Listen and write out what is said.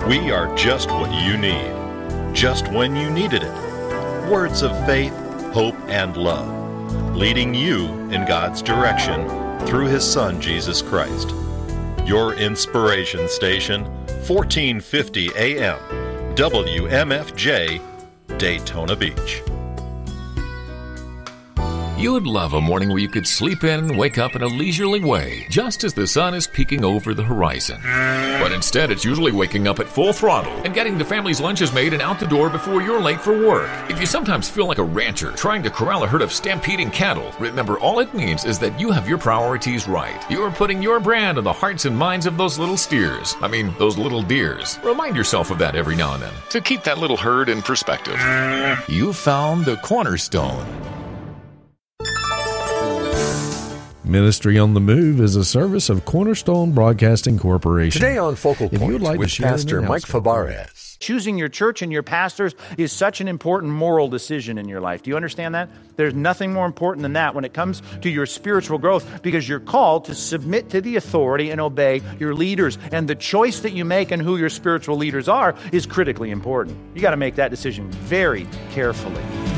We are just what you need, just when you needed it. Words of faith, hope, and love, leading you in God's direction through His Son, Jesus Christ. Your inspiration station, 1450 AM, WMFJ, Daytona Beach. You would love a morning where you could sleep in and wake up in a leisurely way, just as the sun is peeking over the horizon. But instead, it's usually waking up at full throttle and getting the family's lunches made and out the door before you're late for work. If you sometimes feel like a rancher trying to corral a herd of stampeding cattle, remember all it means is that you have your priorities right. You are putting your brand on the hearts and minds of those little steers. Those little deers. Remind yourself of that every now and then to keep that little herd in perspective. You found the cornerstone. Ministry on the Move is a service of Cornerstone Broadcasting Corporation. Today on Focal Point with Pastor Mike Fabarez. Choosing your church and your pastors is such an important moral decision in your life. Do you understand that? There's nothing more important than that when it comes to your spiritual growth, because you're called to submit to the authority and obey your leaders. And the choice that you make and who your spiritual leaders are is critically important. You got to make that decision very carefully.